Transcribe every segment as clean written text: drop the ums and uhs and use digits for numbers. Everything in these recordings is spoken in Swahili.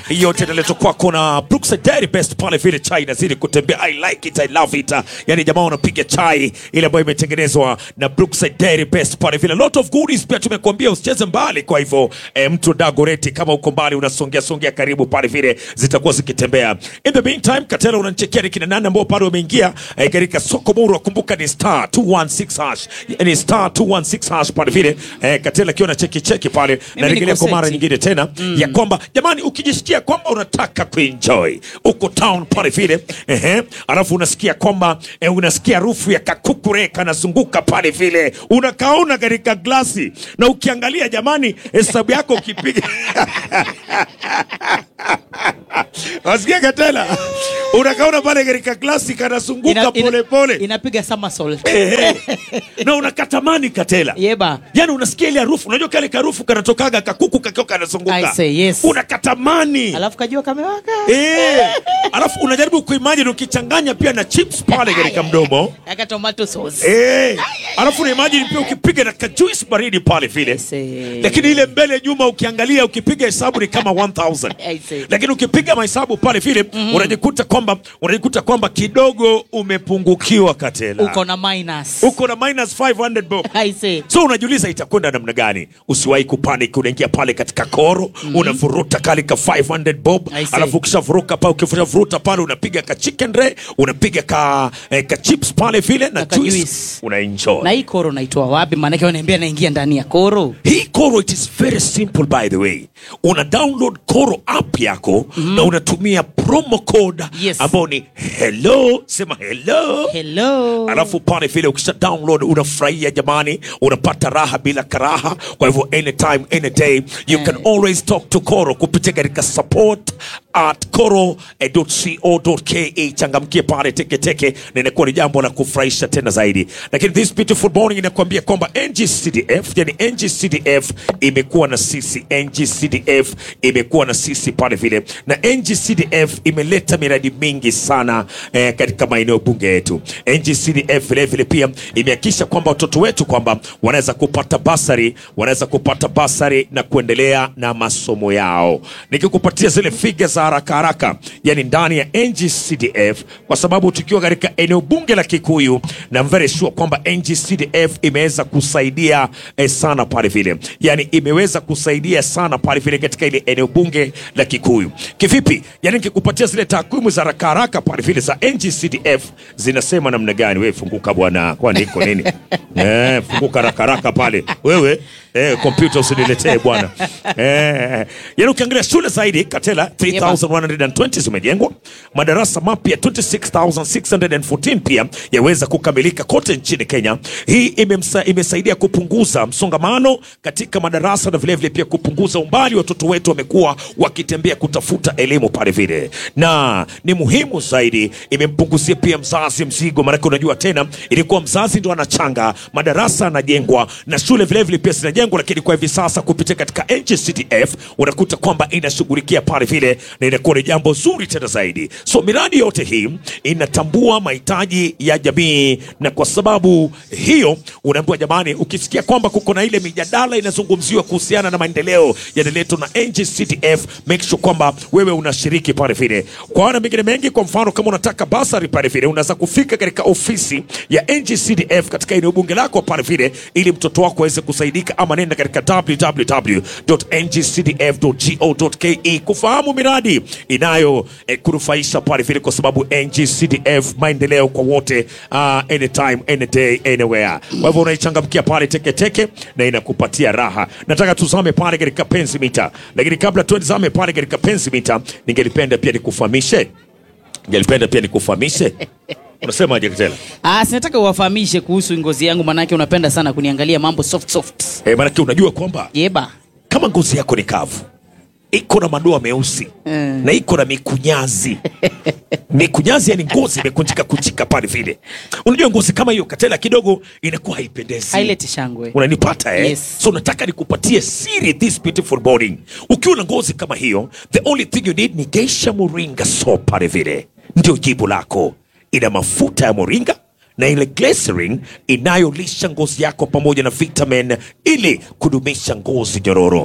yote inaletwa kwako na Brookside Dairy Best pale vile chai inazidi kutembea. I like it, I love it. Yani jamaa wanapiga chai ile ambayo imetengenezwa na Brookside Dairy Best pale vile. Lot of goodies pia tumekuambia usicheze mbali, kwa hivyo mtu Dagoretti kama uko mbali unasongea karibu pale vile zitakuwa zikitembea. In the meantime, Katela unanichekia ni kina nani ambao pale wameingia katika soko bora. Kumbuka ni star 216 hash. Ni star 216 hash pale vile. Katela kiona cheki pale na rejelea kwa mara nyingine tena ya kwamba jamani, ukijisikia kwamba unataka kuenjoy uko town pale vile alafu unasikia kwamba unasikia harufu ya kakukure kanazunguka pale vile, unakaona katika glasi na ukiangalia jamani, hesabu yako ukipiga wasikia Katela, unakaona pale katika glasi kanazunguka pole inapiga somersault na unakatamani Katela. Yeba. Yani unasikia ile harufu, unajua kale harufu kanatokaga kakuku kakioka kanazunguka. I say yes. Unakatamani. Alafu kajua kamewaka. Alafu unajaribu kuimagine ukichanganya pia na chips pale katika mdomo. Aka tomato sauce. Alafu unaimagine pia ukipiga na juice baridi pale vile. Lakini ile mbele nyuma ukiangalia ukipiga hesabu ni kama 1000. Lakini ukipiga mahesabu pale vile unajikuta kwamba kidogo umepungukiwa Katela. Uko na minus 500 bob. I say. So unajiuliza itakwenda namna gani? Usiwahi kupanic, unaingia pale katika Koro, unavuruta kale ka 500 bob, alafu ukishavuruka pale unapiga ka chicken ray, unapiga ka chips pale vile na juice. Unaenjoy. Na hii Koro naitoa wapi? Maana yake unaniambia naingia ndani ya Koro. Hii Koro, it is very simple by the way. Una download Koro app yako na unatumia promo code ambao ni hello, sema hello. Alafu pale vile ukisha download unafurahia jamani, unapata raha bila karaha. Kwa hivyo anytime any day you can always talk to Koro kupitia katika support@koro.co.ke. Changamkie pale teke na inakuwa ni jambo la kufurahisha tena zaidi. Lakini this beautiful morning inakuambia kwamba NGCDF imekuwa na sisi. NGCDF imekuwa na sisi pale vile, na NGCDF imeleta miradi mingi sana katika maeneo bunge yetu. NGCDF vile pia imehakikisha kwamba watoto wetu kwamba wanaweza kupata basari na kuendelea na masomo yao. Nikikupatia zile figures za haraka yani ndani ya NGCDF, kwa sababu tukiwa katika eneo bunge la Kikuyu na very sure kwamba NGCDF imeweza kusaidia sana pale vile, yani imeweza kusaidia sana pale vile katika ile eneo bunge la Kikuyu. Kivipi? Yani nikikupatia zile takwimu za haraka pale vile za NGCDF zinasema namna gani? Wewe funguka bwana, kwani iko nini? Funguka haraka pale wewe. Computer usiniletee bwana. Yani ukiangalia shule zaidi Katela 3120 zimejengwa, madarasa mapya 26614 pia yaweza kukamilika kote nchini Kenya. Hii imesaidia kupunguza msongamano katika madarasa na vile pia kupunguza umbali watoto wetu wamekuwa wakitembea kutafuta elimu pale vile. Na ni muhimu zaidi, imempunguzia pia mzazi mzigo, maana unajua tena ilikuwa mzazi ndo anachanga, madarasa yanajengwa na shule vile pia zinajengwa, lakini kwa hivi sasa kupitia katika NGCDF unakuta kwamba inashughulikia pale vile na inakuwa ni jambo zuri tena zaidi. So miradi yote hii inatambua mahitaji ya jamii, na kwa sababu hiyo unaambiwa jamani, ukisikia kwamba kuko na ile mijadala inazungumziwa kuhusiana na maendeleo yanaletwa na NGCDF, make sure kwamba wewe unashiriki pale vile. Kwa wana mengine mengi, kwa mfano kama unataka basari pale vile, unaweza kufika katika ofisi ya NGCDF katika eneo bunge lako pale vile, ili mtoto wako aweze kusaidika, ama nenda katika www.ngcdf.go.ke kufahamu miradi inayo kunufaisha pale vile, kwa sababu NGCDF maendeleo kwa wote, anytime any day anywhere. Kwa hivyo unaichangamkia pale teke na inakupatia raha. Nataka tuzame pale katika penzi mita, lakini kabla tuenzame pale katika penzi mita, ningelipenda pia nikufahamishe unasema aje Katela? Sinataka uwafahamishe kuhusu ngozi yangu, manake unapenda sana kuniangalia mambo soft. Manake unajua kwamba kama ngozi yako ni kavu, iko na madoa meusi na iko na mikunyazi. Mikunyazi yani ngozi imekunjika pale vile. Unajua ngozi kama hiyo Katela kidogo inakuwa haipendezi. Haileti shangwe. Unanipata So nataka nikupatie siri this beautiful morning. Ukiwa na ngozi kama hiyo, the only thing you need ni Geisha Moringa soap pale vile. Ndio jibu lako. Ina mafuta ya moringa na ile glycerin inayolisha ngozi yako pamoja na vitamin ili kudumisha ngozi nyororo.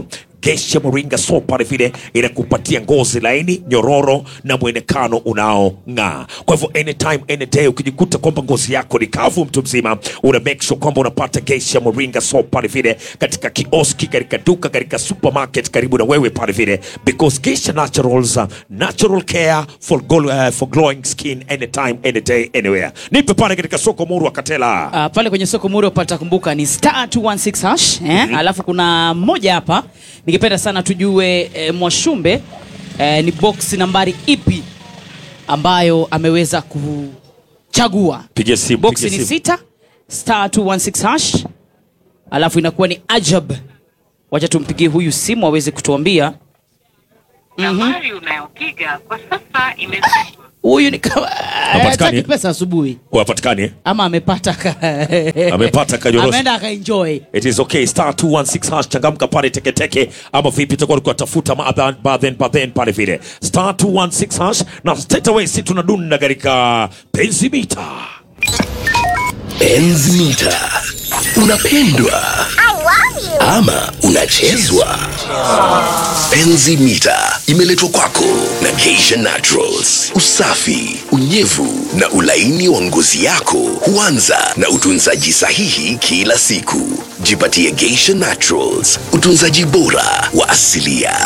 Geisha Moringa soap pale vile inakupatia ngozi laini, nyororo na muonekano unaong'aa. Kwa hivyo anytime any day ukijikuta kwamba ngozi yako ni kavu mtu mzima, una make sure kwamba unapata Geisha Moringa soap pale vile katika kioski, katika duka, katika supermarket karibu na wewe pale vile, because Geisha Naturals, natural care for glowing skin anytime any day anywhere. Nipe pale katika soko Muru wa Katela. Pale kwenye soko Muru pata kumbuka ni *216#. Alafu kuna mmoja hapa ningependa sana tujue Mwashumbe ni box nambari ipi ambayo ameweza kuchagua. Pigia simu. Box ni 6 *216#. Alafu inakuwa ni Ajab. Wacha tumpigie huyu simu aweze kutuambia. Nambari unayopiga kwa sasa imezibwa. Huyu ni kama hataki pesa asubuhi. Wapatikani Ama amepata amepata kajorosi. Ameenda akaenjoy. It is okay. *216# changamka pale teke ama vipi tutakuwa tafuta baadhen pale vile. *216# na straight away si tunadunda katika Penzi Mita. Penzi Mita. Unapendwa ama unachezwa? Penzi Mita imeletwa kwako na Geisha Naturals. Usafi, unyevu na ulaini wa ngozi yako huanza na utunzaji sahihi kila siku. Jipatie Geisha Naturals, utunzaji bora wa asilia.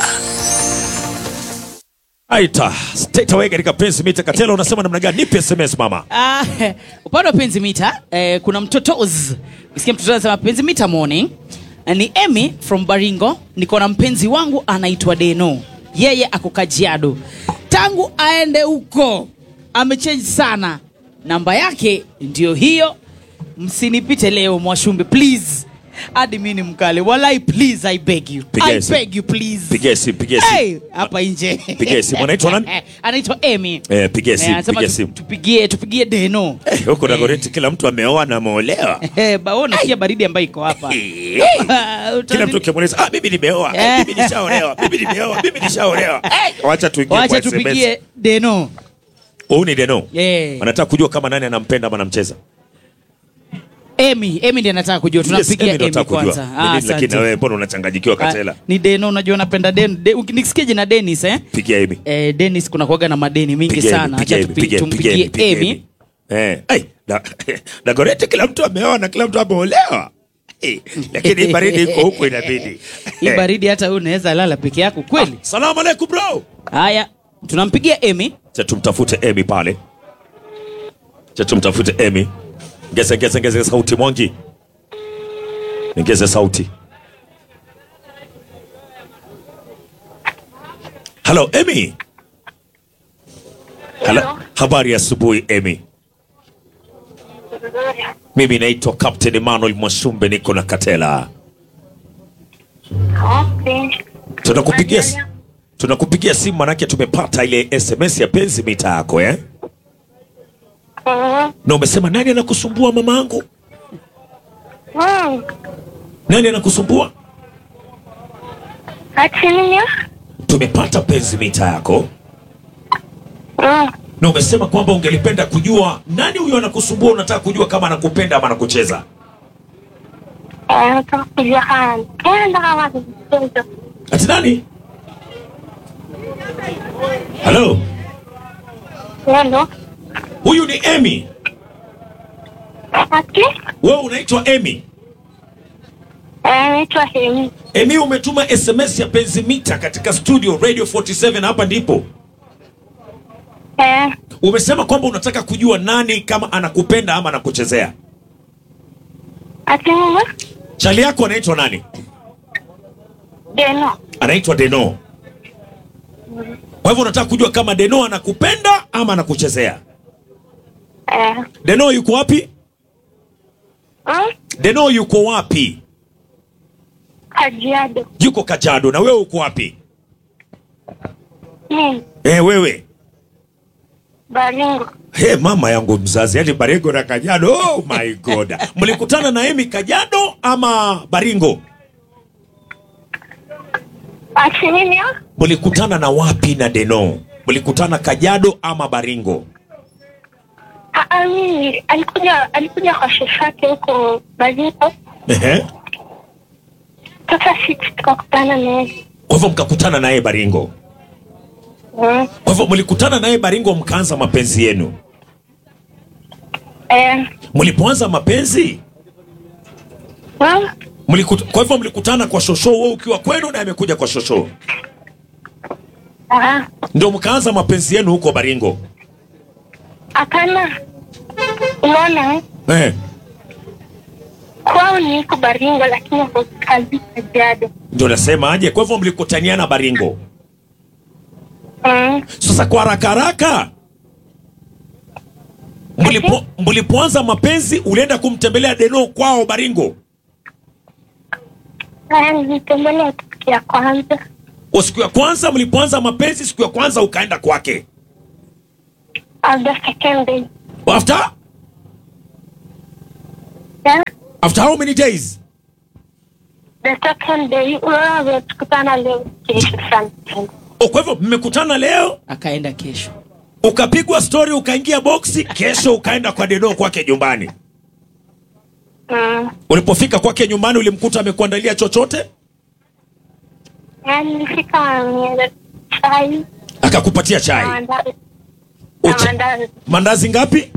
Aita, straight away katika Penzi Mita. Katela unasema namna gani? Nipe SMS mama. Upande wa Penzi Mita kuna mtotoz. Ukisikia mtoto anasema Penzi Mita morning. Ni Emi from Baringo. Niko na mpenzi wangu anaitwa Deno. Yeye ako Kajiado. Tangu aende huko amechange sana. Namba yake ndio hiyo. Msinipite leo Mwashumbe please. Hadi mimi ni mkale. Walai please I beg you. I beg you please. Pigia simu. Hey, hapa nje. Pigia simu. Anaitwa nani? Anaitwa Emi. Pigia simu. Tupigie Deno. Huko Dagoretti kila mtu ameoa na ameolewa. Baona kia baridi ambayo iko hapa. Kila mtu kimuuliza, mimi nimeoa, mimi nishaolewa, mimi nimeoa, mimi nishaolewa. Wacha tupigie Deno. Huyu ni Deno. Anataka kujua kama nani anampenda ama anamcheza. Emi ndiye anataka kujua. Tunapigia Emi kwanza. Lakini wewe mbona unachanganyikiwa Katela? Ni Deno, unajua napenda Deno. Ukinisikia jina Dennis Pigia Emi. Dennis kuna kuaga na madeni mingi sana. Acha tumpigie Emi. Dagoretti kila mtu ameoa na kila mtu ameolewa. Lakini baridi iko huko inabidi. Hii baridi hata wewe unaweza lala peke yako kweli? Salamu alaykum bro. Haya, tunampigia Emi. Cha tumtafute Emi pale. Ngeze sauti Mwangi. Ngeze sauti. Hello Emi. Hello. Habari ya asubuhi Emi. Mimi naitwa Captain Emmanuel Mwashumbe, niko na Katela. Okay. Tunakupigia simu manake tumepata ile SMS ya Penzi Mita yako Na umesema nani anakusumbua mamangu? Nani anakusumbua? Achilia. Tumepata Penzi Mita yako. Na umesema kwamba ungelipenda kujua nani huyo anakusumbua, unataka kujua kama anakupenda ama anakucheza. Nataka kujua kama ati nani? Hello? Hello? Huyu ni Emi. Okay. Wewe unaitwa Emi? Naitwa Emi. Emi, umetuma SMS ya Penzi Mita katika studio Radio 47 hapa ndipo. Umesema kwamba unataka kujua nani kama anakupenda ama anakuchezea. Ati nini? Chali yako anaitwa nani? Deno. Anaitwa Deno. Kwa hivyo unataka kujua kama Deno anakupenda ama anakuchezea. Deno yuko wapi? Deno yuko wapi? Kajiado. Yuko Kajiado. Na wewe uko wapi? Wewe? Baringo. Mama yangu mzazi, yani Baringo na Kajiado. Oh my God. Mlikutana na Emi Kajiado ama Baringo? Ati nini? Mlikutana na wapi na Deno? Mlikutana Kajiado ama Baringo? Alikuja kwa shofake huko Baringo. Sasa sisi tukakutana naye. Kwa hivyo mkakutana naye Baringo. Kwa hivyo mlikutana naye Baringo mkaanza mapenzi yenu. Mlipoanza mapenzi? Kwa hivyo mlikutana kwa shosho, wewe ukiwa kwenu na amekuja kwa shosho. Ndio mkaanza mapenzi yenu huko Baringo. Hapana. Unaona? Kwao ni huko Baringo lakini kwa kazi Kajiado. Ndio nasema aje, kwa hivyo mlikutaniana Baringo. Sasa kwa haraka mlipoanza mapenzi ulienda kumtembelea Deno kwao Baringo? Nilitembelea siku ya kwanza. Siku ya kwanza mlipoanza mapenzi, siku ya kwanza ukaenda kwake? After second day. After? Yeah. After how many days? The second day, tukutana leo kesho sana. Kwa hivyo mmekutana leo, akaenda kesho. Ukapigwa story, ukaingia boxi, kesho ukaenda kwa Deno kwake nyumbani. Ulipofika kwake nyumbani ulimkuta amekuandalia chochote? Nilifika chai. Akakupatia chai? Mandazi. Mandazi ngapi?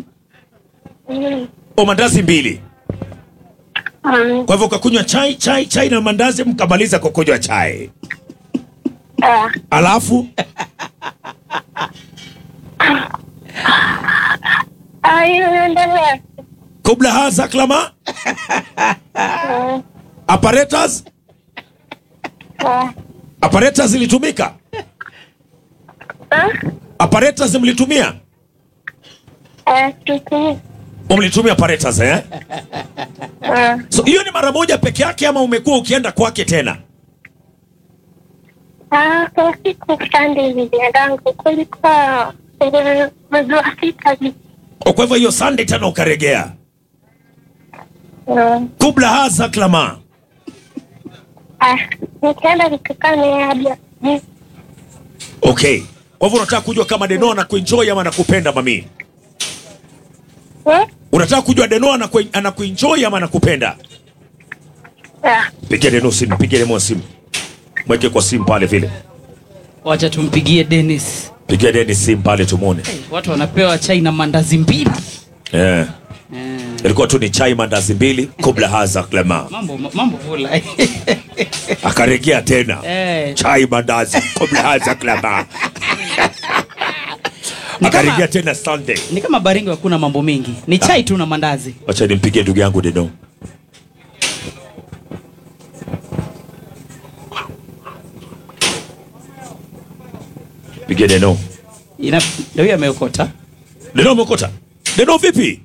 Mandazi 2. Kwa hivyo ukakunywa chai na mandazi, mkamaliza kukunywa chai. Alafu? Endelea. Kubla haza klama? Apparatus? Apparatus zilitumika? Apparatus mlitumia? Mlitumia apparatus So hiyo ni mara moja peke yake ama umekuwa ukienda kwake tena? Kwa siku Sunday niliendangu kulikuwa mwezi wa 6. Kwa hivyo hiyo Sunday tena ukaregea? Kubla haza klama? Nikaenda nikakane hadi. Okay. Kwa hivyo unataka kujua kama Deno anakuenjoy ama anakupenda mami? Unataka kujua Deno anakuenjoy ama anakupenda? Pigia Deno simu, pigia Deno simu. Mweke kwa simu pale vile. Wacha tumpigie Dennis. Pigia Dennis simu pale tumuone. Watu wanapewa chai na mandazi 2. Ilikuwa tu ni chai mandazi 2 kubla haza klama. Mambo vula. Akaregea tena. Chai mandazi kubla haza klama. Akaregea tena Sunday. Ni kama Baringo hakuna mambo mengi. Ni chai tu na mandazi. Acha nimpigie ndugu yangu Deno. Pigia Deno. Ndio yeye ameokota. Deno ameokota. Deno vipi?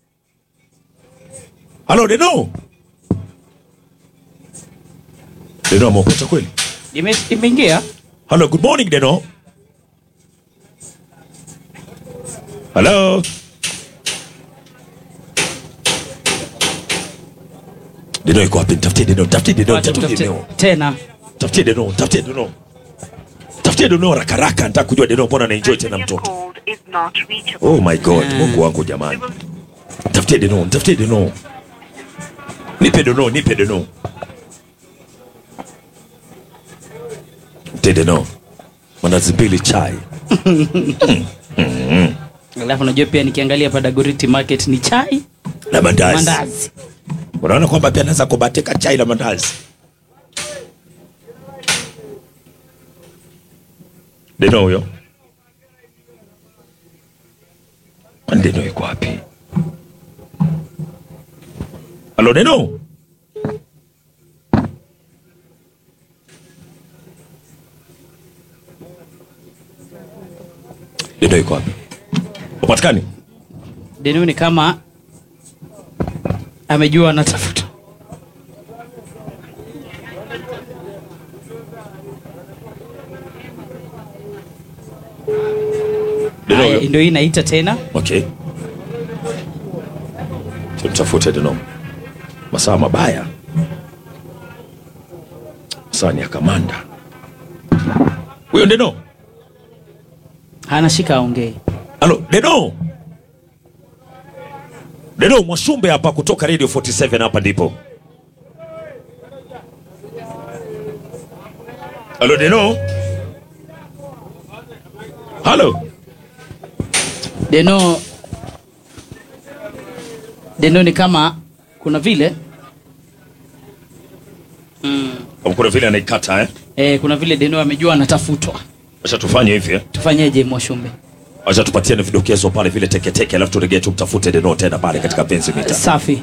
Halo Deno. Deno ameokota kweli? Imeingia. Hello, good morning Deno. Hello. Deno yuko wapi? Tafutie Deno, tafutie Deno, tafutie Deno. Tena. Tafutie Deno, tafutie Deno. Tafutie Deno haraka, nataka kujua Deno mbona anaenjoy tena mtoto. Oh my God, Mungu wangu jamani. Tafutie Deno, tafutie Deno. Nipe Deno, nipe Deno. Deno. Mandazi 2 chai. Alafu unajua pia nikiangalia pa Dagoretti Market ni chai na mandazi. Unaona kwamba pia naweza kubatika chai na mandazi. Deno huyo. Deno yuko wapi? Halo Deno. Deno yuko wapi? Upatikani? Deno ni kama amejua anatafuta. Ndio hii inaita tena. Okay. Tutafute Deno. Masaa mabaya. Masaa ni ya kamanda. Huyo Deno. Hana shika aongee. Halo, Deno. Deno Mwashumbe hapa kutoka Radio 47 hapa ndipo. Hello Deno. Hello. Deno ni kama kuna vile Kuna vile anaikata kuna vile Deno amejua anatafutwa. Acha tufanye hivi Tufanyeje Mwashumbe? Acha tupatiane vidokezo pale vile teke alafu turejee tumtafute Deno tena pale katika Penzi Mita. Safi.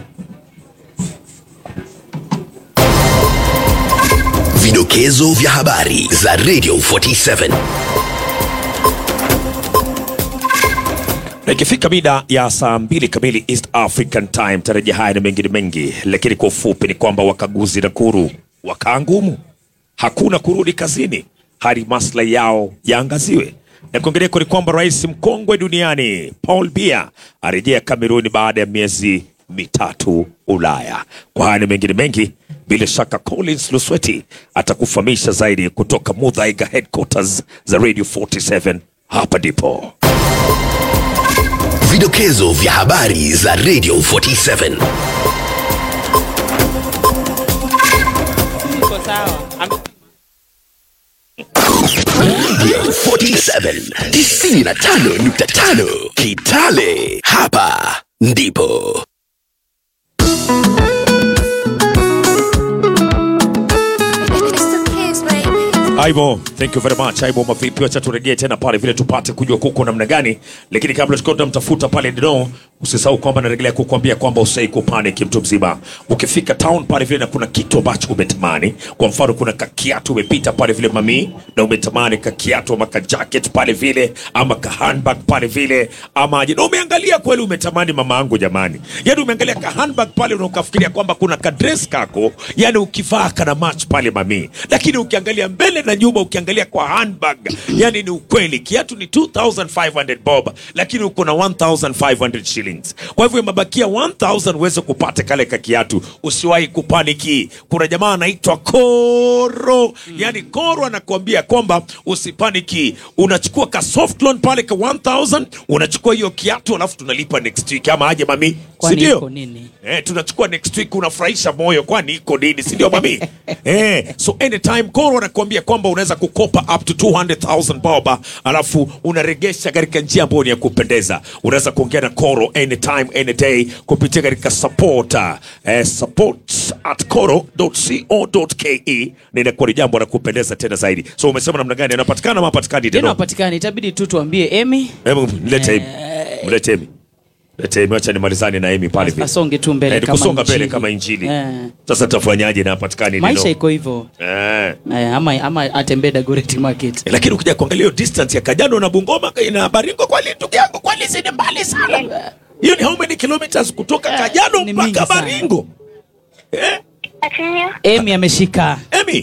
Vidokezo vya habari za Radio 47. Na ikifika mida ya saa 2 kamili East African Time tarejea haya na mengine mengi, lakini kwa ufupi ni kwamba wakaguzi Nakuru wakaangumu, hakuna kurudi kazini hadi maslahi yao yaangaziwe. Na kuongeleko ni kwamba rais mkongwe duniani Paul Biya arejea Kameruni baada ya miezi 3 Ulaya. Kwa haya na mengine mengi, bila shaka Collins Lusweti atakufahamisha zaidi kutoka Muthaiga headquarters za Radio 47. Hapa ndipo Vidokezo vya habari za Radio 47. Niko sawa. Radio 47 95.5 Kitale. Hapa ndipo Aibo, thank you very much. Aibo mavipi, wacha turejee tena pale vile tupate kujua kuko namna gani. Lakini kabla tukote mtafuta pale Deno, usisahau kwamba narejelea kukuambia kwamba usai kupanic mtu mzima. Ukifika town pale vile na kuna kitu ambacho umetamani. Kwa mfano kuna kakiatu umepita pale vile mami na umetamani kakiatu ama ka jacket pale vile ama ka handbag pale vile ama aje. Na umeangalia kweli umetamani mama yangu jamani. Yaani umeangalia ka handbag pale na ukafikiria kwamba kuna ka dress kako, yani ukivaa kana match pale mami. Lakini ukiangalia mbele na nyuma ukiangalia kwa handbag, yani ni ukweli kiatu ni 2500 bob lakini uko na 1500 shillings. Kwa hivyo mabakia 1000 uweze kupata kale ka kiatu. Usiwahi kupaniki. Kuna jamaa anaitwa Koro. Yani Koro anakuambia kwamba usipaniki. Unachukua ka soft loan pale ka 1000, unachukua hiyo kiatu alafu tunalipa next week ama aje mami? Kwani Sindio? iko nini? Tunachukua next week, unafurahisha moyo kwani iko nini? Sindio mami? So anytime Koro anakuambia kwamba unaweza kukopa up to 200,000 bob alafu unaregesha katika njia ambayo ni ya kupendeza. Unaweza kuongea na Koro anytime any day kupitia katika support@koro.co.ke na inakuwa ni jambo la kupendeza tena zaidi. So umesema namna gani anapatikana ama hapatikani Deno Deno? hapatikani, itabidi tu tuambie Emi. Hebu mlete Emi. Lete Emi, acha nimalizane na Emi pale vile. Asonge tu mbele kama kusonga mbele injili. kama injili. Sasa tafanyaje na hapatikani Deno? Maisha iko hivyo. Ama atembee Dagoretti Market. Lakini ukija kuangalia distance ya Kajiado na Bungoma na Baringo kwa ndugu yangu kwa ni mbali sana. Hiyo ni how many kilometers kutoka Kajiado mpaka Baringo? Emi ameshika.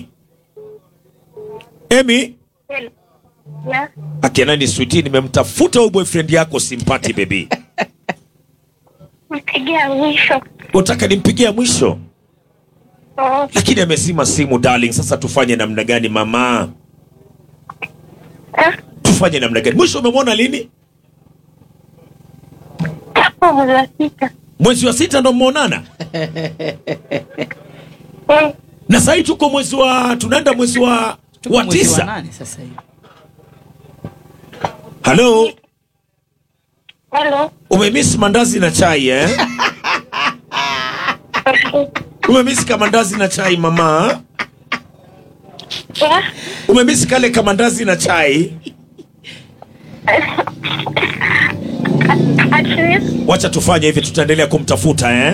Emi? Yeah. Akiana ni sweetie, nimemtafuta huyo boyfriend yako simpati baby. Mpigia mwisho. Unataka nimpigia mwisho? Oh. Lakini amesima simu darling. Sasa tufanye namna gani mama? Tufanye namna gani? Mwisho umemwona lini? Mwezi wa 6. Mwezi wa 6 ndo mmeonana? Na sasa tuko tunaenda mwezi wa 9. Sasa hivi. Hello? Hello. Umemiss mandazi na chai Umemiss kamandazi na chai mama? Yeah. Umemiss kale kamandazi na chai? Wacha tufanye hivi, tutaendelea kumtafuta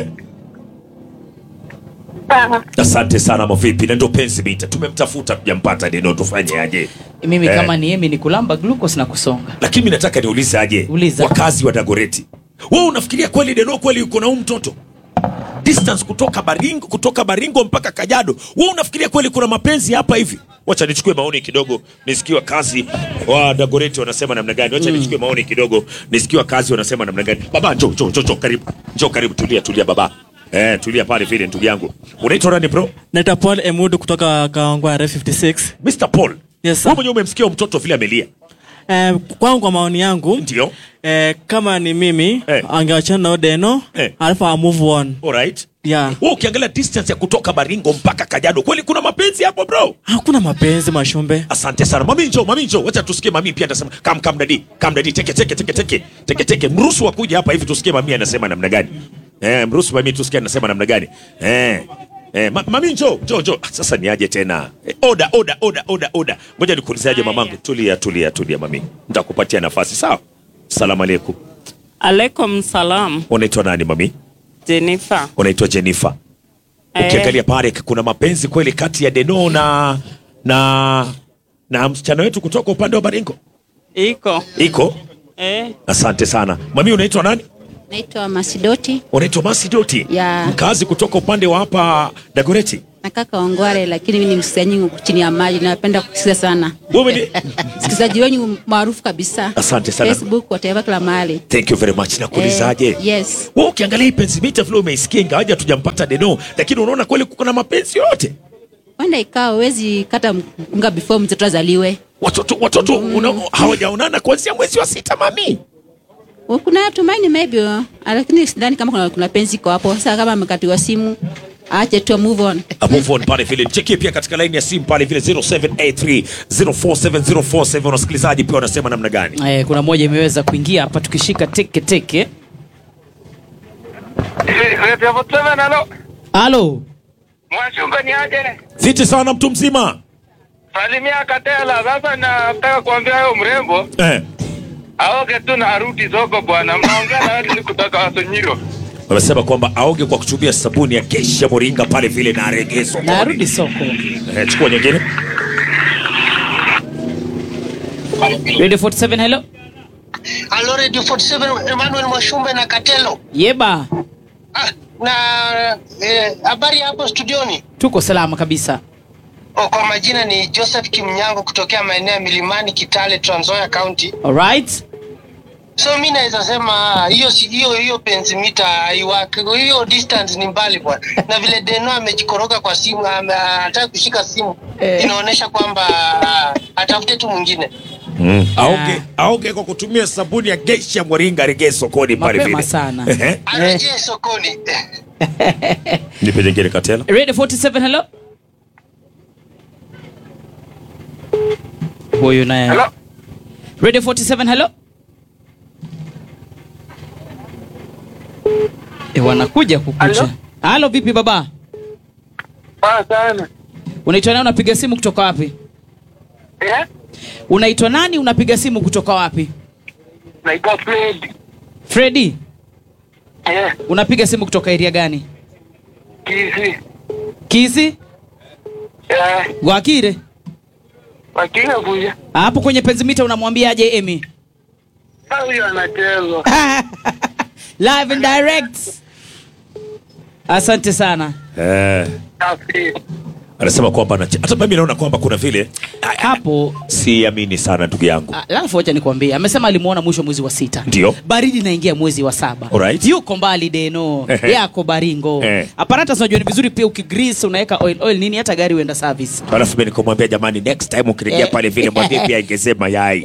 Asante sana mavipi. Na ndo Penzi Mita. Tumemtafuta tujampata Deno, tufanye aje? Mimi kama ni Emi ni kulamba glucose na kusonga. Lakini mimi nataka niulize aje wakazi wa Dagoretti. Wewe unafikiria kweli Deno kweli yuko na huyu mtoto? Distance kutoka Baringo mpaka Kajiado. Wewe unafikiria kweli kuna mapenzi hapa hivi? Wacha nichukue maoni kidogo nisikiwa kazi wa Dagoretti wanasema namna gani. Wacha nichukue maoni kidogo nisikiwa kazi wanasema namna gani. Baba njoo karibu. Njoo karibu, tulia baba. Tulia pale vile ndugu yangu. Unaitwa nani bro? Naitwa Paul Emudu kutoka Kawangware 56. Mr. Paul. Yes sir. Wewe mwenyewe umemsikia mtoto vile amelia. Kwangu kwa maoni yangu Ndio. kama ni mimi angeachana na Deno alafu move on. Alright. Yeah. Wewe ukiangalia distance ya kutoka Baringo mpaka Kajiado, kweli kuna mapenzi hapo bro? Hakuna mapenzi Mashumbe. Asante sana. Mami njoo, wacha tusikie mami pia anasema come daddy, teke. Mruhusu wakuja hapa hivi tusikie mami anasema namna gani. Mruhusu mami tusikie anasema namna gani. Mami njoo. Sasa niaje tena. Oda. Ngoja nikuulizaje mamangu. Tulia mami. Nitakupatia nafasi, sawa? Asalamu alaykum. Alaikum salam. Unaitwa nani mami? Jennifer. Unaitwa Jennifer. Ukiangalia pale kuna mapenzi kweli kati ya Deno na msichana wetu kutoka upande wa Baringo? Iko? Asante sana. Mami unaitwa nani? Naitwa Masidoti. Unaitwa Masidoti? Yeah. Mkazi kutoka upande wa hapa Dagoretti? Na kaka Wangware, lakini mimi ni msikizaji chini ya maji, napenda kusikiza sana. Wewe ni msikizaji wenu maarufu kabisa. Asante sana. Facebook, whatever, kila mahali. Thank you very much. Nakuulizaje? Yes. Wewe ukiangalia hii penzi mita vile umeisikia, ingawaje tujampata Deno, lakini unaona kweli kuna mapenzi yote? Wenda ikawa huwezi kata mkunga before mtoto azaliwe. Watoto hawajaonana kuanzia mwezi wa 6 mami. Kuna tumaini maybe, lakini sidhani kama kuna penzi kwa hapo. Sasa kama amekatiwa simu, ache tu move on. Move on pale vile. Check pia katika line ya simu pale vile 0783047047. Unasikilizaji pia wanasema namna gani? Kuna moja imeweza kuingia hapa tukishika teke. Halo. Mwashumba ni aje? Fiti sana mtu mzima. Salimia Katela. Sasa nataka kuambia wewe mrembo. Aoge tu na arudi soko bwana. Mnaongea na watu kutoka Wasonyiro. Wamesema kwamba aoge kwa kutumia sabuni ya Geisha Moringa pale vile na aregezo. Na arudi soko. Chukua nyingine. Radio 47 hello. Hello Radio 47 Emmanuel Mwashumbe na Katelo. Yeba. Na habari hapo studioni? Tuko salama kabisa. Kwa majina ni Joseph Kimnyango kutokea maeneo ya Milimani, Kitale, Trans Nzoia County. Alright. So mimi naweza sema hiyo penzi mita haiwaki. Hiyo distance ni mbali bwana. Na vile Deno amejikoroga kwa simu, anataka kushika simu, inaonyesha kwamba atafute tu mwingine. Aoge kwa kutumia sabuni ya Geisha Moringa aregee sokoni pale vile. Mapema sana. Arejee sokoni. Nipe nyingine Katela. Radio 47 hello. Huyu naye. Hello. Radio 47 hello. Wanakuja kukucha. Halo vipi baba? Sana. Unaitwa nani, unapiga simu kutoka wapi? Unaitwa nani, unapiga simu kutoka wapi? Naitwa Freddy. Unapiga simu kutoka area gani? Kisi? Wakire? Wakire kuja. Hapo kwenye penzi mita unamwambiaje Amy? Huyo anacheza. Live and direct. Asante sana. Anasema kwamba hata mimi naona kwamba kuna vile hapo siamini sana ndugu yangu. Alafu acha nikwambie, amesema alimuona mwisho mwezi wa 6. Ndio. Baridi naingia mwezi wa 7. Alright. Yuko mbali Deno, yako Baringo. Apparatus unajua ni vizuri pia ukigrease unaweka oil nini hata gari uenda service. Alafu mimi nikamwambia jamani, next time ukirejea pale vile mwambie pia ingesema yai.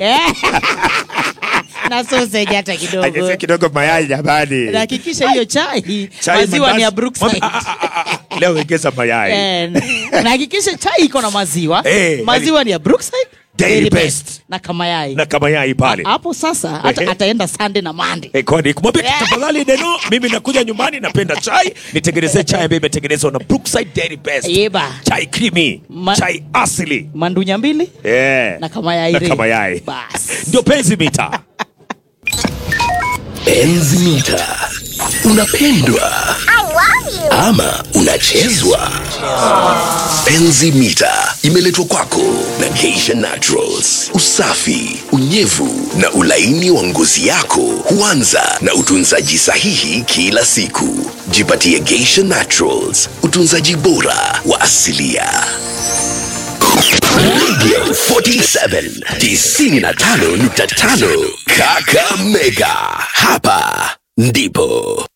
Na sausage hata kidogo. Ajese kidogo mayai jamani. Hakikisha hiyo chai maziwa ni ya Brookside. Leo ongeza mayai. Na hakikisha chai iko na maziwa. Maziwa ni ya Brookside. Dairy best. Na kama yai. Na kama yai pale. Hapo sasa hata ataenda Sunday na Monday. Kwani kumwambia tafadhali Deno, mimi nakuja nyumbani napenda chai, nitengenezee chai ambayo imetengenezwa na Brookside Dairy Best. Yeba. Chai creamy, chai asili. Mandunya mbili? Na kama yai. Na kama yai. Bas. Ndio penzi mita. Penzi mita. Unapendwa ama unachezwa? Penzi mita imeletwa kwako na Geisha Naturals. Usafi, unyevu na ulaini wa ngozi yako huanza na utunzaji sahihi kila siku. Jipatie Geisha Naturals, utunzaji bora wa asilia. Radio 47 95.5 Kakamega. Hapa ndipo